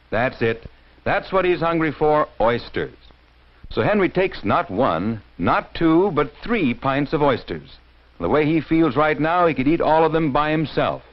That's it. That's what he's hungry for, oysters. So Henry takes not 1, not 2, but 3 pints of oysters. The way he feels right now, he could eat all of them by himself.